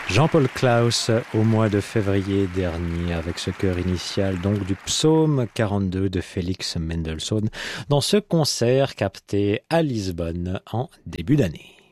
Jean-Paul Claus au mois de février dernier avec ce chœur initial donc du psaume 42 de Félix Mendelssohn dans ce concert capté à Lisbonne en début d'année.